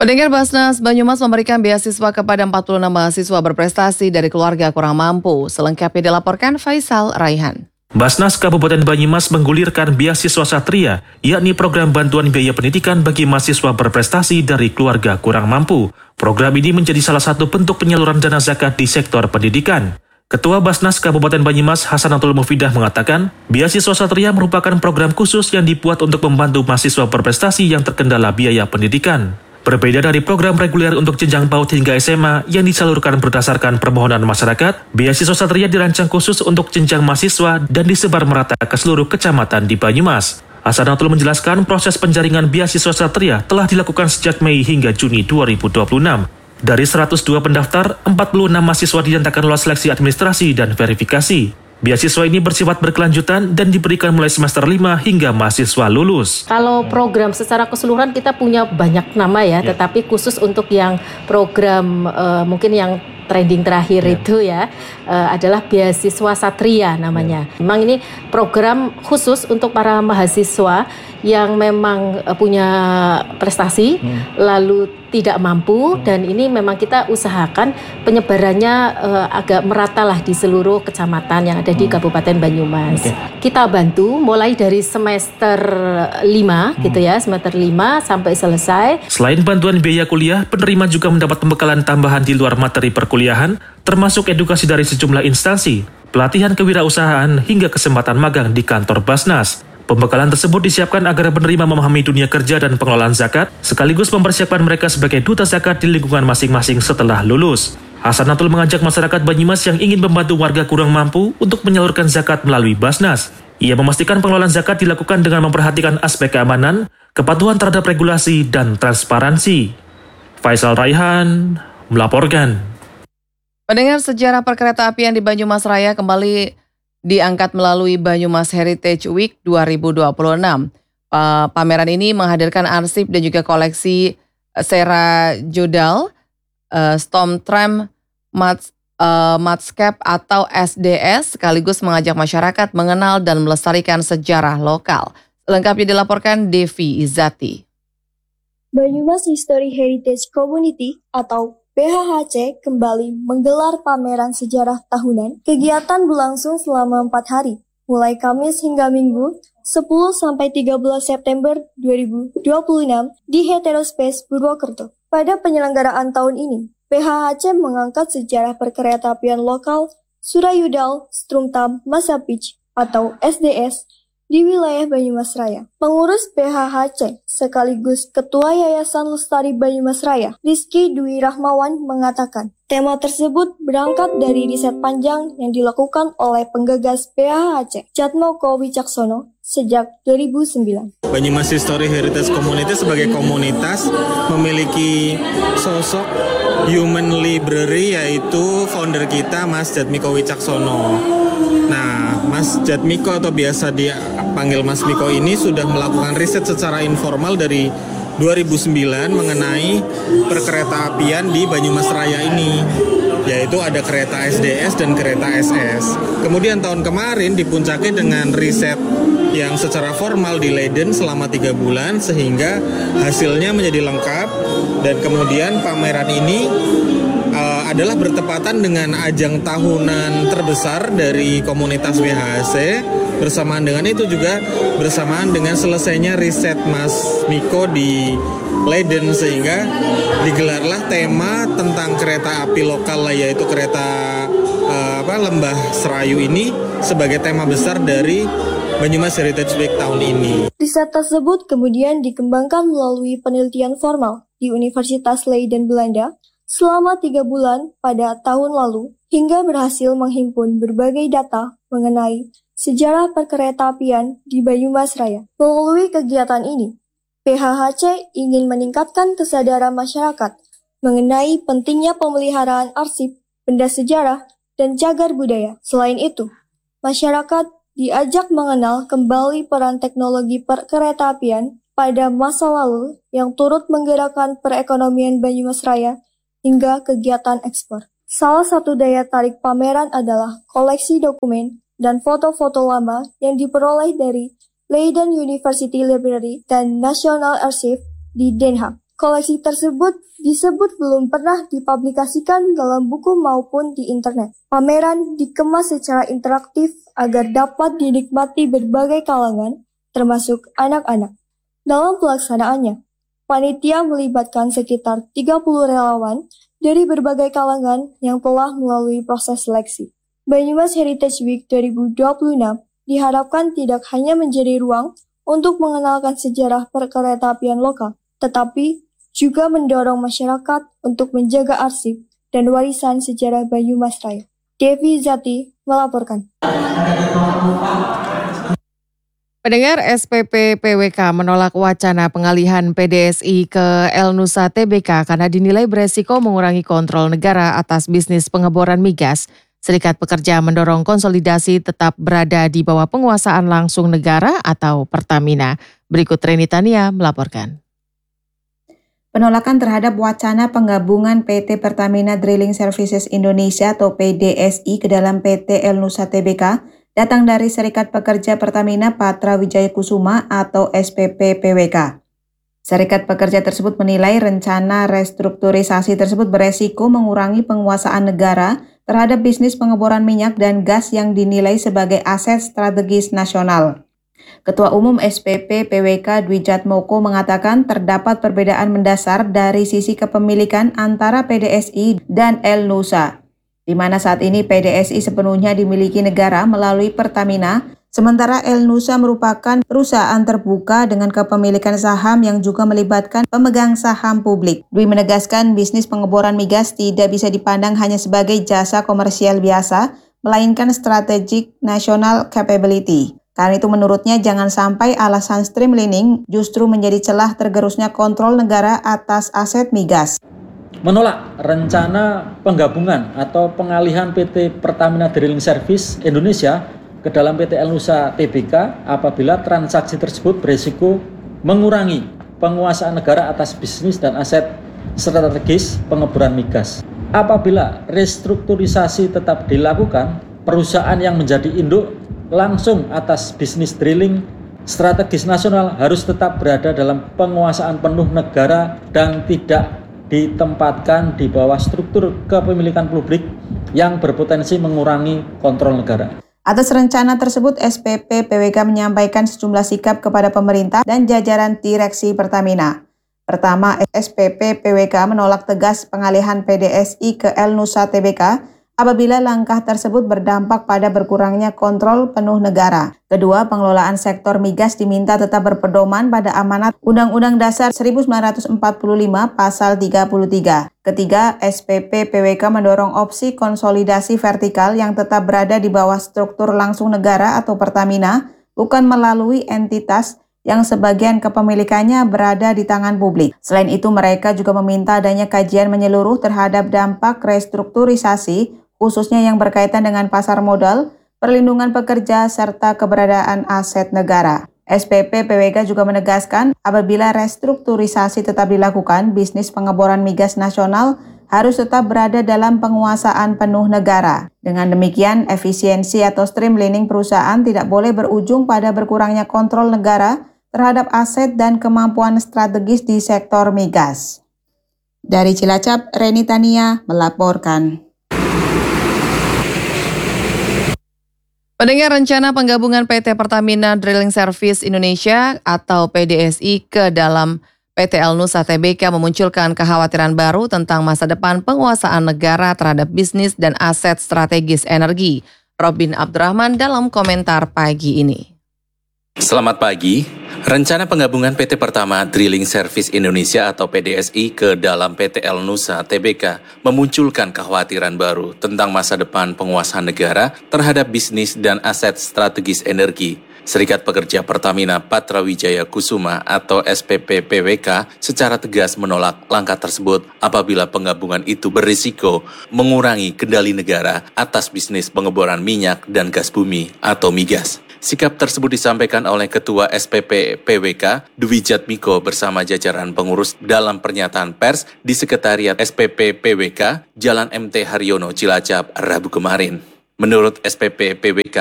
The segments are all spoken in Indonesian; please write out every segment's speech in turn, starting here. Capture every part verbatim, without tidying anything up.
Pendengar, Basnas Banyumas memberikan beasiswa kepada empat puluh enam mahasiswa berprestasi dari keluarga kurang mampu. Selengkapnya dilaporkan Faisal Raihan. Basnas Kabupaten Banyumas menggulirkan beasiswa Satria, yakni program bantuan biaya pendidikan bagi mahasiswa berprestasi dari keluarga kurang mampu. Program ini menjadi salah satu bentuk penyaluran dana zakat di sektor pendidikan. Ketua Basnas Kabupaten Banyumas Hasanatul Mufidah mengatakan, beasiswa Satria merupakan program khusus yang dibuat untuk membantu mahasiswa berprestasi yang terkendala biaya pendidikan. Berbeda dari program reguler untuk jenjang PAUD hingga S M A yang disalurkan berdasarkan permohonan masyarakat, beasiswa Satria dirancang khusus untuk jenjang mahasiswa dan disebar merata ke seluruh kecamatan di Banyumas. Hasanatul menjelaskan proses penjaringan beasiswa Satria telah dilakukan sejak Mei hingga Juni dua ribu dua puluh enam. Dari seratus dua pendaftar, empat puluh enam mahasiswa dinyatakan lolos seleksi administrasi dan verifikasi. Beasiswa ini bersifat berkelanjutan dan diberikan mulai semester lima hingga mahasiswa lulus. Kalau program secara keseluruhan kita punya banyak nama ya, ya. Tetapi khusus untuk yang program uh, mungkin yang trending terakhir ya. itu ya uh, adalah beasiswa Satria namanya. Ya. Memang ini program khusus untuk para mahasiswa yang memang uh, punya prestasi hmm. lalu tidak mampu hmm. dan ini memang kita usahakan penyebarannya uh, agak merata lah di seluruh kecamatan yang ada di hmm. Kabupaten Banyumas. Okay. Kita bantu mulai dari semester lima hmm. gitu ya, semester lima sampai selesai. Selain bantuan biaya kuliah, penerima juga mendapat pembekalan tambahan di luar materi perkuliahan, termasuk edukasi dari sejumlah instansi, pelatihan kewirausahaan hingga kesempatan magang di kantor Basnas. Pembekalan tersebut disiapkan agar penerima memahami dunia kerja dan pengelolaan zakat, sekaligus mempersiapkan mereka sebagai duta zakat di lingkungan masing-masing setelah lulus. Hasanatul mengajak masyarakat Banyumas yang ingin membantu warga kurang mampu untuk menyalurkan zakat melalui Basnas. Ia memastikan pengelolaan zakat dilakukan dengan memperhatikan aspek keamanan, kepatuhan terhadap regulasi, dan transparansi. Faisal Raihan melaporkan. Pendengar, sejarah perkeretaapian di Banyumas Raya kembali diangkat melalui Banyumas Heritage Week dua ribu dua puluh enam. Pameran ini menghadirkan arsip dan juga koleksi Sera Jodal, Stormtram, Matscape atau S D S, sekaligus mengajak masyarakat mengenal dan melestarikan sejarah lokal. Lengkapnya dilaporkan Devi Izzati. Banyumas History Heritage Community atau B H H C kembali menggelar pameran sejarah tahunan. Kegiatan berlangsung selama empat hari, mulai Kamis hingga Minggu, sepuluh sampai tiga belas September dua ribu dua puluh enam di Heterospace Purwokerto. Pada penyelenggaraan tahun ini, B H H C mengangkat sejarah perkeretaapian lokal Surayudal Strumtam Masapich atau S D S di wilayah Banyumas Raya. Pengurus B H H C sekaligus Ketua Yayasan Lestari Banyumas Raya, Rizky Dwi Rahmawan mengatakan, tema tersebut berangkat dari riset panjang yang dilakukan oleh penggagas B H H C, Jatmoko Wicaksono, sejak dua ribu sembilan. Banyumas History Heritage Community sebagai komunitas memiliki sosok human library, yaitu founder kita Mas Jatmiko Wicaksono. Nah, Mas Jatmiko atau biasa dipanggil Mas Miko ini sudah melakukan riset secara informal dari dua ribu sembilan mengenai perkeretaapian di Banyumas Raya ini, yaitu ada kereta S D S dan kereta S S. Kemudian tahun kemarin dipuncaki dengan riset yang secara formal di Leiden selama tiga bulan sehingga hasilnya menjadi lengkap, dan kemudian pameran ini uh, adalah bertepatan dengan ajang tahunan terbesar dari komunitas B H H C. Bersamaan dengan itu juga bersamaan dengan selesainya riset Mas Miko di Leiden, sehingga digelarlah tema tentang kereta api lokal, yaitu kereta uh, apa, Lembah Serayu ini sebagai tema besar dari Banyumas Heritage Week tahun ini. Riset tersebut kemudian dikembangkan melalui penelitian formal di Universitas Leiden Belanda selama tiga bulan pada tahun lalu, hingga berhasil menghimpun berbagai data mengenai sejarah perkeretaapian di Banyumas Raya. Melalui kegiatan ini, B H H C ingin meningkatkan kesadaran masyarakat mengenai pentingnya pemeliharaan arsip, benda sejarah, dan cagar budaya. Selain itu, masyarakat diajak mengenal kembali peran teknologi perkeretaapian pada masa lalu yang turut menggerakkan perekonomian Banyumas Raya hingga kegiatan ekspor. Salah satu daya tarik pameran adalah koleksi dokumen dan foto-foto lama yang diperoleh dari Leiden University Library dan National Archive di Den Haag. Koleksi tersebut disebut belum pernah dipublikasikan dalam buku maupun di internet. Pameran dikemas secara interaktif agar dapat dinikmati berbagai kalangan, termasuk anak-anak. Dalam pelaksanaannya, panitia melibatkan sekitar tiga puluh relawan dari berbagai kalangan yang telah melalui proses seleksi. Banyumas Heritage Week dua ribu dua puluh enam diharapkan tidak hanya menjadi ruang untuk mengenalkan sejarah perkeretaapian lokal, tetapi juga mendorong masyarakat untuk menjaga arsip dan warisan sejarah Banyumas Raya. Devi Zati melaporkan. Pendengar, S P P P W K menolak wacana pengalihan P D S I ke El Nusa T B K karena dinilai beresiko mengurangi kontrol negara atas bisnis pengeboran migas. Serikat Pekerja mendorong konsolidasi tetap berada di bawah penguasaan langsung negara atau Pertamina. Berikut Reni Tania melaporkan. Penolakan terhadap wacana penggabungan P T Pertamina Drilling Services Indonesia atau P D S I ke dalam P T El Nusa T B K datang dari Serikat Pekerja Pertamina Patra Wijaya Kusuma atau S P P P W K. Serikat Pekerja tersebut menilai rencana restrukturisasi tersebut beresiko mengurangi penguasaan negara terhadap bisnis pengeboran minyak dan gas yang dinilai sebagai aset strategis nasional. Ketua Umum S P P P W K Dwi Jatmoko mengatakan terdapat perbedaan mendasar dari sisi kepemilikan antara P D S I dan El Nusa, di mana saat ini P D S I sepenuhnya dimiliki negara melalui Pertamina, sementara El Nusa merupakan perusahaan terbuka dengan kepemilikan saham yang juga melibatkan pemegang saham publik. Dwi menegaskan bisnis pengeboran migas tidak bisa dipandang hanya sebagai jasa komersial biasa, melainkan strategic national capability. Karena itu menurutnya jangan sampai alasan streamlining justru menjadi celah tergerusnya kontrol negara atas aset migas. Menolak rencana penggabungan atau pengalihan P T Pertamina Drilling Service Indonesia ke dalam P T El Nusa T B K apabila transaksi tersebut berisiko mengurangi penguasaan negara atas bisnis dan aset strategis pengeboran migas. Apabila restrukturisasi tetap dilakukan, perusahaan yang menjadi induk langsung atas bisnis drilling strategis nasional harus tetap berada dalam penguasaan penuh negara dan tidak ditempatkan di bawah struktur kepemilikan publik yang berpotensi mengurangi kontrol negara. Atas rencana tersebut, S P P P W K menyampaikan sejumlah sikap kepada pemerintah dan jajaran direksi Pertamina. Pertama, S P P P W K menolak tegas pengalihan P D S I ke El Nusa T B K apabila langkah tersebut berdampak pada berkurangnya kontrol penuh negara. Kedua, pengelolaan sektor migas diminta tetap berpedoman pada amanat Undang-Undang Dasar seribu sembilan ratus empat puluh lima Pasal tiga puluh tiga. Ketiga, S P P P W K mendorong opsi konsolidasi vertikal yang tetap berada di bawah struktur langsung negara atau Pertamina, bukan melalui entitas yang sebagian kepemilikannya berada di tangan publik. Selain itu, mereka juga meminta adanya kajian menyeluruh terhadap dampak restrukturisasi, khususnya yang berkaitan dengan pasar modal, perlindungan pekerja, serta keberadaan aset negara. S P P P W K juga menegaskan apabila restrukturisasi tetap dilakukan, bisnis pengeboran migas nasional harus tetap berada dalam penguasaan penuh negara. Dengan demikian, efisiensi atau streamlining perusahaan tidak boleh berujung pada berkurangnya kontrol negara terhadap aset dan kemampuan strategis di sektor migas. Dari Cilacap, Reni Tania melaporkan. Pendengar, rencana penggabungan P T Pertamina Drilling Service Indonesia atau P D S I ke dalam P T El Nusa T B K memunculkan kekhawatiran baru tentang masa depan penguasaan negara terhadap bisnis dan aset strategis energi. Robin Abdurrahman dalam komentar pagi ini. Selamat pagi. Rencana penggabungan P T Pertama Drilling Service Indonesia atau P D S I ke dalam P T El Nusa T B K memunculkan kekhawatiran baru tentang masa depan penguasaan negara terhadap bisnis dan aset strategis energi. Serikat Pekerja Pertamina Patra Wijaya Kusuma atau S P P P W K secara tegas menolak langkah tersebut apabila penggabungan itu berisiko mengurangi kendali negara atas bisnis pengeboran minyak dan gas bumi atau migas. Sikap tersebut disampaikan oleh Ketua S P P P W K Dwi Jatmiko bersama jajaran pengurus dalam pernyataan pers di Sekretariat S P P P W K Jalan M T Haryono Cilacap Rabu kemarin. Menurut S P P P W K,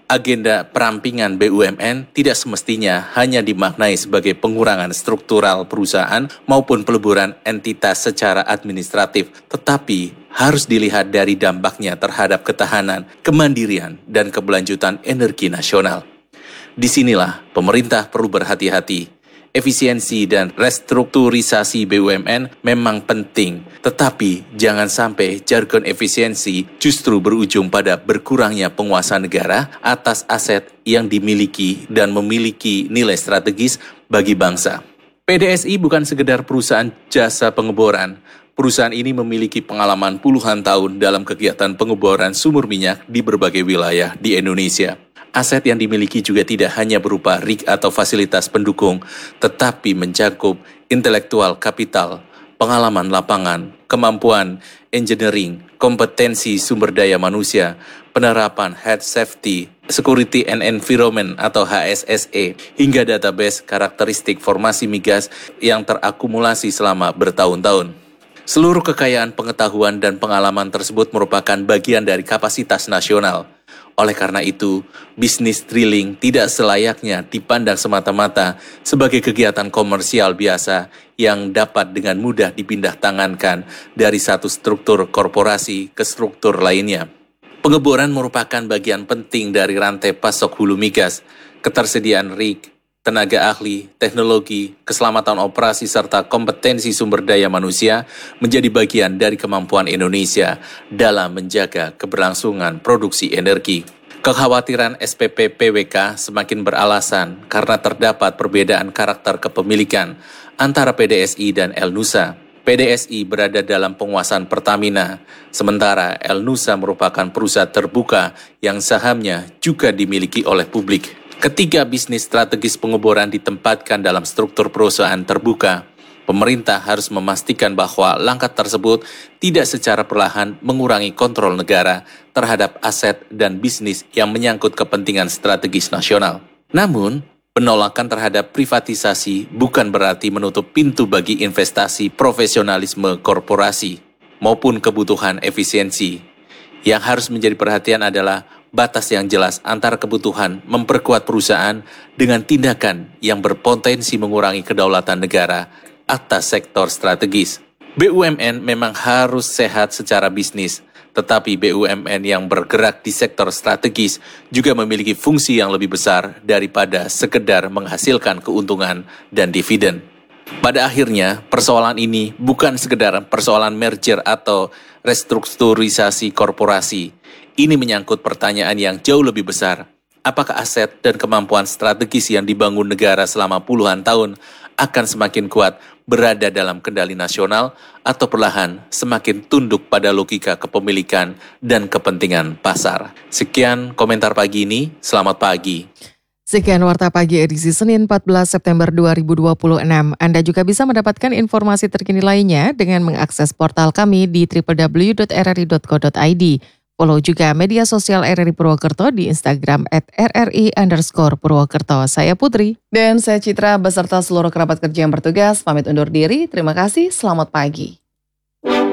Agenda perampingan B U M N tidak semestinya hanya dimaknai sebagai pengurangan struktural perusahaan maupun peleburan entitas secara administratif, tetapi harus dilihat dari dampaknya terhadap ketahanan, kemandirian, dan keberlanjutan energi nasional. Disinilah pemerintah perlu berhati-hati. Efisiensi dan restrukturisasi B U M N memang penting, tetapi jangan sampai jargon efisiensi justru berujung pada berkurangnya penguasaan negara atas aset yang dimiliki dan memiliki nilai strategis bagi bangsa. P D S I bukan sekedar perusahaan jasa pengeboran. Perusahaan ini memiliki pengalaman puluhan tahun dalam kegiatan pengeboran sumur minyak di berbagai wilayah di Indonesia. Aset yang dimiliki juga tidak hanya berupa rig atau fasilitas pendukung, tetapi mencakup intelektual kapital, pengalaman lapangan, kemampuan engineering, kompetensi sumber daya manusia, penerapan health safety, security and environment atau H S S E, hingga database karakteristik formasi migas yang terakumulasi selama bertahun-tahun. Seluruh kekayaan pengetahuan dan pengalaman tersebut merupakan bagian dari kapasitas nasional. Oleh karena itu, bisnis drilling tidak selayaknya dipandang semata-mata sebagai kegiatan komersial biasa yang dapat dengan mudah dipindah tangankan dari satu struktur korporasi ke struktur lainnya. Pengeboran merupakan bagian penting dari rantai pasok hulu migas, ketersediaan rig, tenaga ahli, teknologi, keselamatan operasi, serta kompetensi sumber daya manusia menjadi bagian dari kemampuan Indonesia dalam menjaga keberlangsungan produksi energi. Kekhawatiran S P P P W K semakin beralasan karena terdapat perbedaan karakter kepemilikan antara P D S I dan El-Nusa. P D S I berada dalam penguasaan Pertamina, sementara El-Nusa merupakan perusahaan terbuka yang sahamnya juga dimiliki oleh publik. Ketika bisnis strategis pengeboran ditempatkan dalam struktur perusahaan terbuka, pemerintah harus memastikan bahwa langkah tersebut tidak secara perlahan mengurangi kontrol negara terhadap aset dan bisnis yang menyangkut kepentingan strategis nasional. Namun, penolakan terhadap privatisasi bukan berarti menutup pintu bagi investasi profesionalisme korporasi maupun kebutuhan efisiensi. Yang harus menjadi perhatian adalah batas yang jelas antara kebutuhan memperkuat perusahaan dengan tindakan yang berpotensi mengurangi kedaulatan negara atas sektor strategis. B U M N memang harus sehat secara bisnis, tetapi B U M N yang bergerak di sektor strategis juga memiliki fungsi yang lebih besar daripada sekedar menghasilkan keuntungan dan dividen. Pada akhirnya, persoalan ini bukan sekedar persoalan merger atau restrukturisasi korporasi. Ini menyangkut pertanyaan yang jauh lebih besar. Apakah aset dan kemampuan strategis yang dibangun negara selama puluhan tahun akan semakin kuat berada dalam kendali nasional atau perlahan semakin tunduk pada logika kepemilikan dan kepentingan pasar? Sekian komentar pagi ini, selamat pagi. Sekian Warta Pagi edisi Senin empat belas September dua ribu dua puluh enam. Anda juga bisa mendapatkan informasi terkini lainnya dengan mengakses portal kami di w w w dot r r i dot co dot i d. Follow juga media sosial R R I Purwokerto di Instagram at r r i underscore Purwokerto. Saya Putri. Dan saya Citra beserta seluruh kerabat kerja yang bertugas. Pamit undur diri. Terima kasih. Selamat pagi.